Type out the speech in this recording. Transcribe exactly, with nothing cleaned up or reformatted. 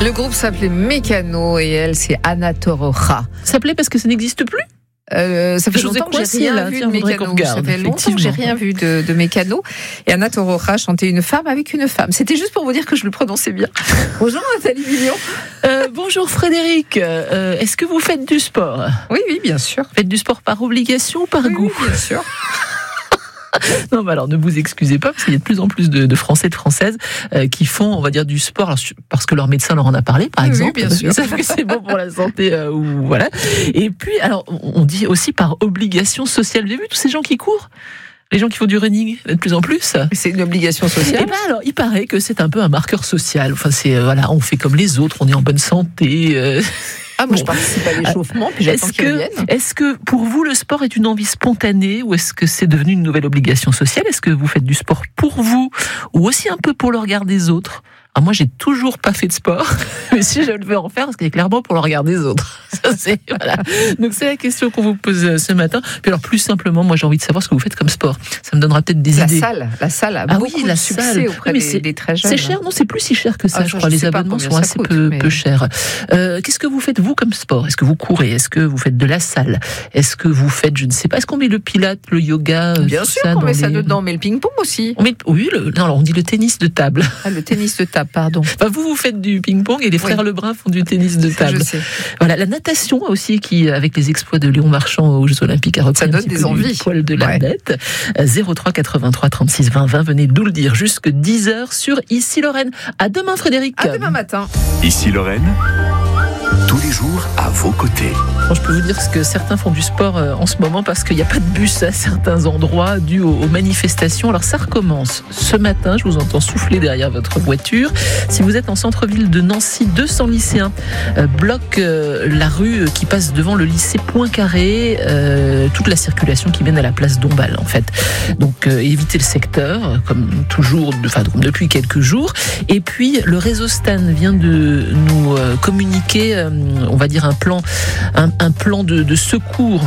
Le groupe s'appelait Mécano et elle, c'est Anna Torroja. Ça s'appelait parce que ça n'existe plus. Euh, ça fait Je vous ai longtemps que j'ai coincé, rien là. vu Tiens, de faudrait qu'on Mécano. regarde, Ça fait longtemps que j'ai effectivement. rien vu de, de Mécano. Et Anna Torroja chantait une femme avec une femme. C'était juste pour vous dire que je le prononçais bien. Bonjour Nathalie Vignon. Euh, bonjour Frédéric. Euh, est-ce que vous faites du sport ? Oui, oui, bien sûr. Faites du sport par obligation ou par Oui, goût ? oui, bien sûr. Non, mais alors ne vous excusez pas, parce qu'il y a de plus en plus de, de Français et de Françaises euh, qui font, on va dire, du sport alors, parce que leur médecin leur en a parlé, par Oui, exemple. oui, bien sûr. Ils savent que c'est bon pour la santé, euh, ou voilà. Et puis, alors, on dit aussi par obligation sociale. Vous avez vu tous ces gens qui courent ? Les gens qui font du running, de plus en plus. C'est une obligation sociale. Et ben alors, il paraît que c'est un peu un marqueur social. Enfin, c'est euh, voilà, on fait comme les autres, on est en bonne santé. Euh... Ah, moi, Bon. je participe à l'échauffement, puis j'attends Est-ce qu'ils que, reviennent. est-ce que pour vous, le sport est une envie spontanée ou est-ce que c'est devenu une nouvelle obligation sociale ? Est-ce que vous faites du sport pour vous ou aussi un peu pour le regard des autres ? Alors moi, j'ai toujours pas fait de sport, mais si je le veux en faire, c'est clairement pour le regard des autres. Ça, c'est, voilà. Donc c'est la question qu'on vous pose ce matin. Puis alors plus simplement, moi j'ai envie de savoir ce que vous faites comme sport. Ça me donnera peut-être des La idées. salle, la salle a Ah beaucoup oui, de la succès salle. auprès Oui, mais des, c'est- des très jeunes. C'est cher, non ? C'est plus si cher que ça, Ah, je ça, crois. je Les sais pas abonnements combien sont ça assez coûte, peu, mais- peu chers. Euh, qu'est-ce que vous faites, vous, comme sport ? Est-ce que vous courez ? Est-ce que vous faites de la salle ? Est-ce que vous faites, je ne sais pas, est-ce qu'on met le pilate, le yoga euh, Bien tout sûr ça qu'on dans met ça les- dedans, mais le ping-pong aussi. On met, oui, le, non, alors on dit le tennis de table. Ah, le tennis de table, pardon. Enfin, vous, vous faites du ping-pong et les frères Oui. Lebrun font du tennis de Je table. sais. Voilà, la natation aussi, qui, avec les exploits de Léon Marchand aux Jeux Olympiques, a repris Ça un donne petit des peu du envies. poil de la Ouais. bête. Euh, zéro trois quatre-vingt-trois trente-six vingt vingt, venez d'où le dire, jusque dix heures sur Ici Lorraine. À demain, Frédéric. À demain matin. Ici Lorraine, tous les jours à vos côtés. Bon, je peux vous dire que certains font du sport euh, en ce moment parce qu'il n'y a pas de bus à certains endroits dû aux, aux manifestations. Alors ça recommence ce matin, je vous entends souffler derrière votre voiture. Si vous êtes en centre-ville de Nancy, deux cents lycéens euh, bloquent euh, la rue qui passe devant le lycée Poincaré, euh, toute la circulation qui mène à la place Dombasle en fait. Donc euh, évitez le secteur, euh, comme toujours, de- enfin comme depuis quelques jours. Et puis le réseau Stan vient de nous euh, communiquer, euh, on va dire un plan, un, un plan de, de secours